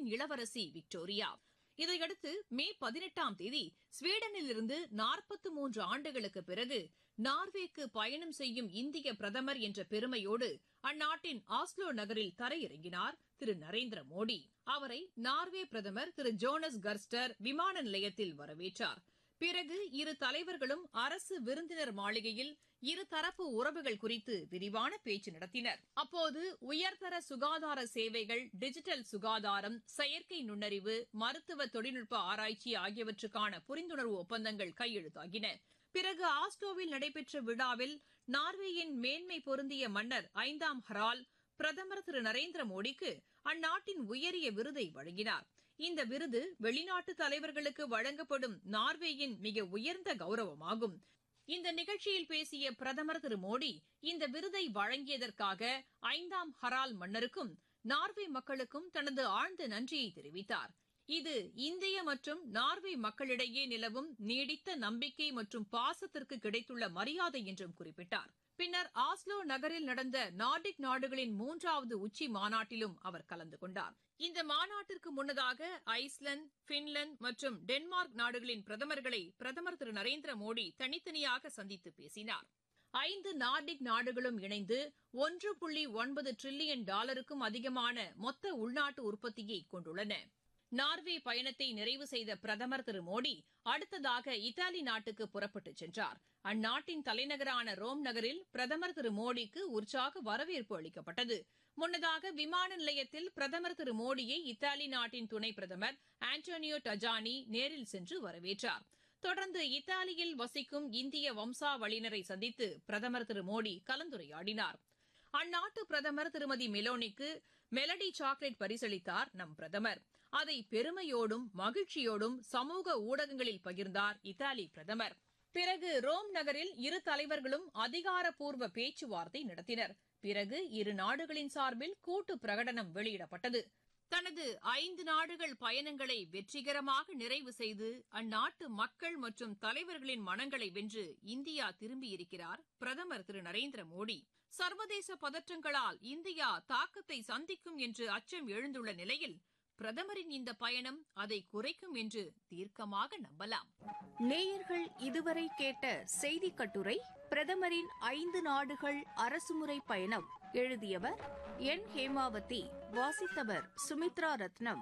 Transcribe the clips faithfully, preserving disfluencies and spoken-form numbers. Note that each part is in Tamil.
இளவரசி விக்டோரியா. இதையடுத்து மே பதினெட்டாம் தேதி ஸ்வீடனிலிருந்து நாற்பத்து மூன்று ஆண்டுகளுக்கு பிறகு நார்வேக்கு பயணம் செய்யும் இந்திய பிரதமர் என்ற பெருமையோடு அந்நாட்டின் ஆஸ்லோ நகரில் தரையிறங்கினார் திரு நரேந்திர மோடி. அவரை நார்வே பிரதமர் திரு ஜோனஸ் கர்ஸ்டர் விமான நிலையத்தில் வரவேற்றார். பிறகு இரு தலைவர்களும் அரசு விருந்தினர் மாளிகையில் இருதரப்பு உறவுகள் குறித்து விரிவான பேச்சு நடத்தினர். அப்போது உயர்தர சுகாதார சேவைகள், டிஜிட்டல் சுகாதாரம், செயற்கை நுண்ணறிவு, மருத்துவ தொழில்நுட்ப ஆராய்ச்சி ஆகியவற்றுக்கான புரிந்துணர்வு ஒப்பந்தங்கள் கையெழுத்தாகின. பிறகு ஆஸ்லோவில் நடைபெற்ற விழாவில் நார்வேயின் மேன்மை பொருந்திய மன்னர் ஐந்தாம் ஹரால் பிரதமர் திரு நரேந்திர மோடிக்கு அந்நாட்டின் உயரிய விருதை வழங்கினார். இந்த விருது வெளிநாட்டு தலைவர்களுக்கு வழங்கப்படும் நார்வேயின் மிக உயர்ந்த கௌரவமாகும். இந்த நிகழ்ச்சியில் பேசிய பிரதமர் திரு மோடி இந்த விருதை வழங்கியதற்காக ஐந்தாம் ஹரால் மன்னருக்கும் நார்வே மக்களுக்கும் தனது ஆழ்ந்த நன்றியை தெரிவித்தார். இது இந்திய மற்றும் நார்வே மக்களிடையே நிலவும் நீடித்த நம்பிக்கை மற்றும் பாசத்திற்கு கிடைத்துள்ள மரியாதை என்றும் குறிப்பிட்டார். பின்னர் ஆஸ்லோ நகரில் நடந்த நார்டிக் நாடுகளின் மூன்றாவது உச்சி மாநாட்டிலும் அவர் கலந்து கொண்டார். இந்த மாநாட்டிற்கு முன்னதாக ஐஸ்லாந்து, பின்லாந்து மற்றும் டென்மார்க் நாடுகளின் பிரதமர்களை பிரதமர் திரு நரேந்திர மோடி தனித்தனியாக சந்தித்து பேசினார். ஐந்து நார்டிக் நாடுகளும் இணைந்து ஒன்று புள்ளி ஒன்பது டிரில்லியன் டாலருக்கும் அதிகமான மொத்த உள்நாட்டு உற்பத்தியை கொண்டுள்ளன. நார்வே பயணத்தை நிறைவு செய்த பிரதமர் திரு மோடி அடுத்ததாக இத்தாலி நாட்டுக்கு புறப்பட்டுச் சென்றார். அந்நாட்டின் தலைநகரான ரோம் நகரில் பிரதமர் திரு மோடிக்கு உற்சாக வரவேற்பு அளிக்கப்பட்டது. முன்னதாக விமான நிலையத்தில் பிரதமர் திரு மோடியை இத்தாலி நாட்டின் துணை பிரதமர் ஆண்டோனியோ டஜானி நேரில் சென்று வரவேற்றார். தொடர்ந்து இத்தாலியில் வசிக்கும் இந்திய வம்சாவளியினரை சந்தித்து பிரதமர் திரு மோடி கலந்துரையாடினார். அந்நாட்டு பிரதமர் திருமதி மெலோனிக்கு மெலடி சாக்லேட் பரிசளித்தார் நம் பிரதமர். அதை பெருமையோடும் மகிழ்ச்சியோடும் சமூக ஊடகங்களில் பகிர்ந்தார் இத்தாலி பிரதமர். பிறகு ரோம் நகரில் இரு தலைவர்களும் அதிகாரப்பூர்வ பேச்சுவார்த்தை நடத்தினர். பிறகு இரு நாடுகளின் சார்பில் கூட்டு பிரகடனம் வெளியிடப்பட்டது. தனது ஐந்து நாடுகள் பயணங்களை வெற்றிகரமாக நிறைவு செய்து அந்நாட்டு மக்கள் மற்றும் தலைவர்களின் மனங்களை வென்று இந்தியா திரும்பியிருக்கிறார் பிரதமர் திரு நரேந்திர மோடி. சர்வதேச பதற்றங்களால் இந்தியா தாக்கத்தை சந்திக்கும் என்று அச்சம் எழுந்துள்ள நிலையில் பிரதமரின் இந்த பயணம் அதை குறைக்கும் என்று தீர்க்கமாக நம்பலாம். நேயர்கள் இதுவரை கேட்ட செய்தி கட்டுரை பிரதமரின் ஐந்து நாடுகள் அரசுமுறை பயணம். எழுதியவர் என் ஹேமாவதி. வாசித்தவர் சுமித்ரா ரத்னம்.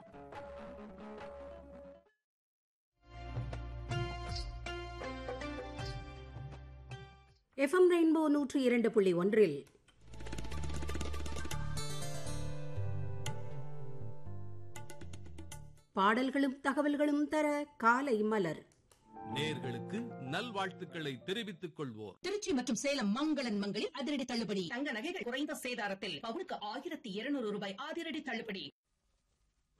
எஃப்எம் ரெயின்போ நூற்று இரண்டு புள்ளி ஒன்றில் பாடல்களும் தகவல்களும் தர காலை மலர். நேயர்களுக்கு நல்வாழ்த்துக்களை தெரிவித்துக் கொள்வோர். திருச்சி மற்றும் சேலம் மங்களன் மங்களில் அதிரடி தள்ளுபடி. தங்க நகைகள் குறைந்த சேதாரத்தில் பவுனுக்கு ஆயிரத்தி இருநூறு ரூபாய் அதிரடி தள்ளுபடி.